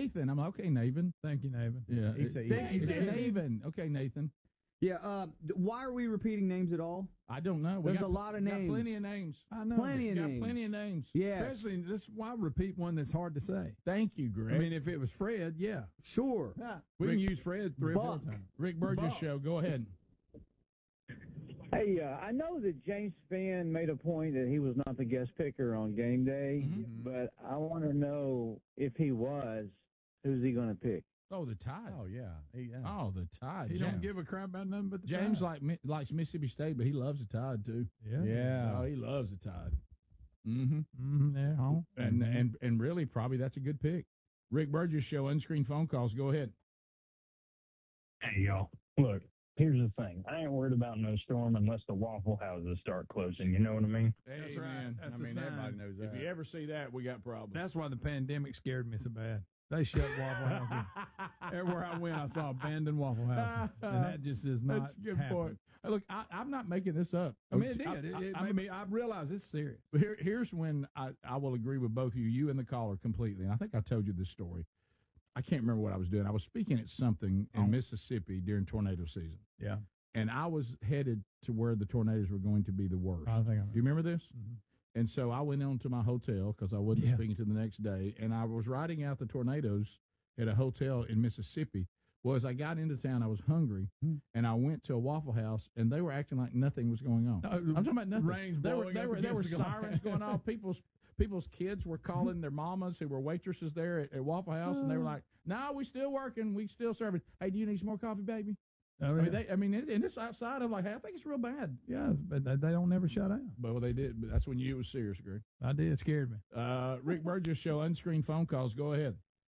Nathan. I'm like, okay, Nathan. Thank you, Nathan. Yeah. He said Nathan. Okay, Nathan. Yeah, why are we repeating names at all? I don't know. There's a lot of names. Got plenty of names. I know. Plenty of Got names. plenty of names. Yeah. Especially, why repeat one that's hard to say? Thank you, Greg. I mean, if it was Fred, yeah. Sure. We can use Fred 3 or 4 Buck. times. Rick Burgess Show. Go ahead. Hey, I know that James Spann made a point that he was not the guest picker on game day, but I want to know if he was, who's he going to pick? Oh, the Tide. Oh, yeah. Oh, the Tide. He James. don't give a crap about nothing but the James Tide. likes Mississippi State, but he loves the Tide too. Yeah. Oh, he loves the Tide. Mm-hmm. Yeah. And really, probably that's a good pick. Rick Burgess Show. Unscreened phone calls. Go ahead. Hey, y'all. Look, here's the thing. I ain't worried about no storm unless the Waffle Houses start closing. You know what I mean? That's right. Amen. That's I the mean, sign. everybody knows that. If you ever see that, we got problems. That's why the pandemic scared me so bad. They shut Waffle Houses. Everywhere I went, I saw abandoned Waffle Houses. And that just is not That's a good happening. point. Hey, look, I'm not making this up. I mean, it did. It made me, I realized it's serious. But here's when I will agree with both of you and the caller completely. And I think I told you this story. I can't remember what I was doing. I was speaking at something in Mississippi during tornado season. Yeah. And I was headed to where the tornadoes were going to be the worst. I think I Do you remember this? Mm-hmm. And so I went on to my hotel because I wasn't speaking to the next day. And I was riding out the tornadoes at a hotel in Mississippi. Well, as I got into town, I was hungry, and I went to a Waffle House, and they were acting like nothing was going on. I'm talking about nothing. Rain's There blowing up were against the glass. sirens going off. People's kids were calling their mamas who were waitresses there at Waffle House, and they were like, "No, we still working. We still serving. Hey, do you need some more coffee, baby?" Oh, yeah. And it's outside. I'm like, hey, I think it's real bad. Yeah, but they don't never shut down. But well, they did. But that's when you knew it was serious, Greg. I did. It scared me. Rick Burgess Show, unscreened phone calls. Go ahead.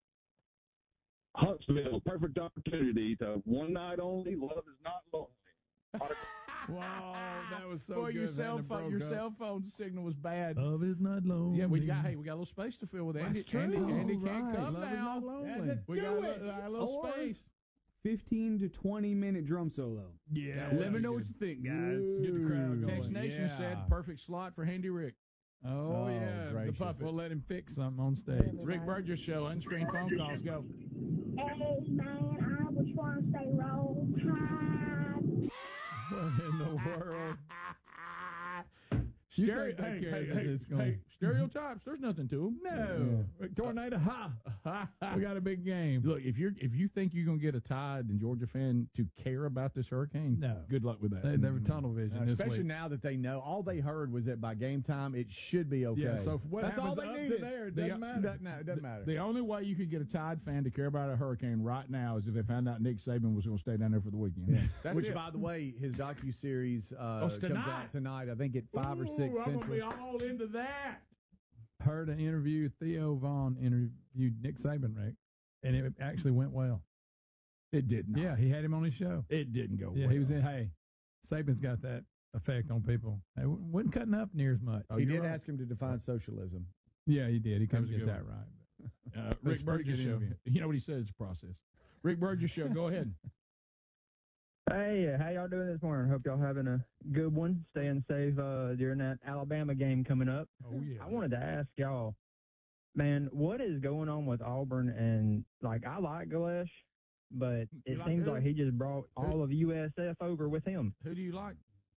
Huntsville, perfect opportunity to one night only. Love is not lonely. Wow, that was so Boy, good. your cell phone signal was bad. Love is not lonely. Yeah, we got a little space to fill with Andy. That's true. Andy Oh, can't right. come Love is now. not lonely. We got a little space. 15 to 20 minute drum solo. Yeah. Let me know what you think, guys. Get the crowd going. Text Nation said perfect slot for Handy Rick. Oh, yeah. The gracious. puppet. We'll let him fix something on stage. Rick Burgess Show, unscreened phone calls. Go. Hey, man, I was trying to say roll tide. What in the world? Stereotypes. There's nothing to them. No. Tornado, we got a big game. Look, if you think you're gonna get a Tide and Georgia fan to care about this hurricane, No. good luck with that. They were tunnel vision this Especially week. now that they know. All they heard was that by game time, it should be okay. Yeah, so what That's all happens they up to needed. there, it doesn't matter. No, it doesn't matter. The only way you could get a Tide fan to care about a hurricane right now is if they found out Nick Saban was going to stay down there for the weekend. That's Which, it. by the way, his docuseries comes tonight. out tonight, I think at 5 or 6 I'm going to Central. be all into that. Heard an interview, Theo Vaughn interviewed Nick Saban, Rick, and it actually went well. It did not. Yeah, he had him on his show. It didn't go Yeah, well. he was in, hey, Saban's got that effect on people. They wasn't cutting up near as much. He did ask him to define socialism. Yeah, he did. He couldn't was a get good that one. right. Rick pretty Burgess good Show. interview. You know what he said? It's a process. Rick Burgess Show. Go ahead. Hey, how y'all doing this morning? Hope y'all having a good one. Staying safe during that Alabama game coming up. Oh, yeah. I wanted to ask y'all, man, what is going on with Auburn? And, like, I like Galesh, but it like seems who? like he just brought all of USF over with him. Who do you like?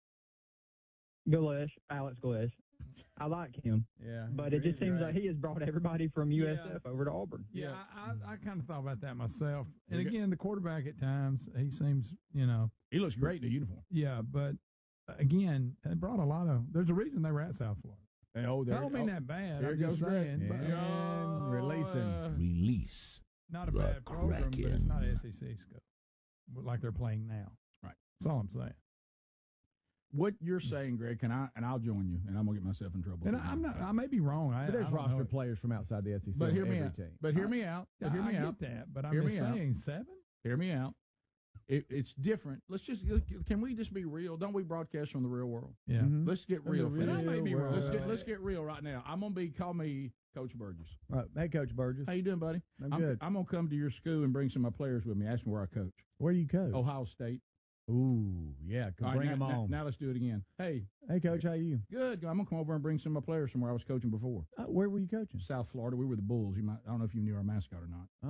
Galesh, Alex Galesh. I like him. Yeah. But it just seems like he has brought everybody from USF over to Auburn. Yeah, I kind of thought about that myself. And again, the quarterback at times, he seems, He looks great in a uniform. yeah, but again, it brought a lot of, there's a reason they were at South Florida. I don't mean that bad. there I'm goes just Greg. saying. But, And releasing. Release. not a bad program, but it's not SEC school like they're playing now. Right. That's all I'm saying. What you're saying, Greg, I'll join you, and I'm gonna get myself in trouble. And I'm not. I may be wrong. But there's I don't roster know. players from outside the SEC. But on hear me every out. team. But hear me out. But hear me I out. get that, but I'm Hear just me out. saying 7. Hear me out. It's different. Can we just be real? Don't we broadcast from the real world? Yeah. Mhm. Let's get real. And I may be wrong. Let's get real right now. Call me Coach Burgess. Right. Hey, Coach Burgess. How you doing, buddy? I'm good. I'm gonna come to your school and bring some of my players with me. Ask me where I coach. Where do you coach? Ohio State. Ooh, yeah. All right, Bring now- them on. Now let's do it again. Hey, Coach, how you? good. I'm gonna come over and bring some of my players from where I was coaching before. Where were you coaching? South Florida. We were the Bulls. I don't know if you knew our mascot or not.